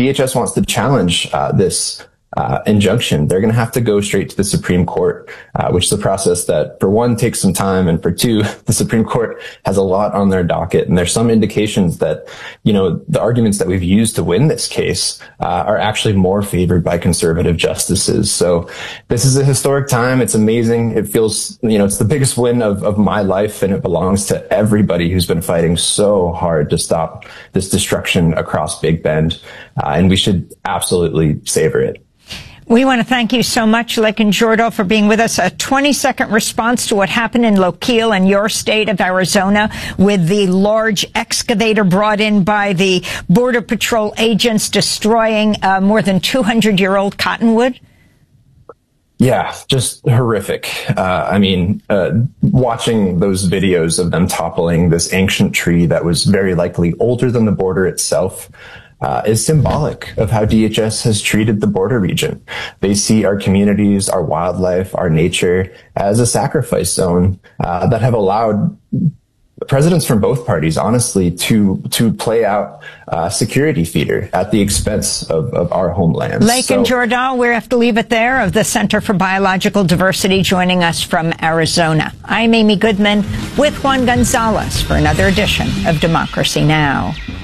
DHS wants to challenge this injunction, they're going to have to go straight to the Supreme Court, which is a process that, for one, takes some time, and for two, the Supreme Court has a lot on their docket. And there's some indications that, the arguments that we've used to win this case are actually more favored by conservative justices. So this is a historic time. It's amazing. It feels, it's the biggest win of my life, and it belongs to everybody who's been fighting so hard to stop this destruction across Big Bend. And we should absolutely savor it. We want to thank you so much, Laken Jordahl, for being with us. A 20-second response to what happened in Lochiel in your state of Arizona with the large excavator brought in by the Border Patrol agents destroying more than 200-year-old cottonwood. Yeah, just horrific. Watching those videos of them toppling this ancient tree that was very likely older than the border itself is symbolic of how DHS has treated the border region. They see our communities, our wildlife, our nature as a sacrifice zone that have allowed presidents from both parties, honestly, to play out security theater at the expense of our homeland. Laken Jordahl, we have to leave it there, of the Center for Biological Diversity, joining us from Arizona. I'm Amy Goodman with Juan Gonzalez for another edition of Democracy Now!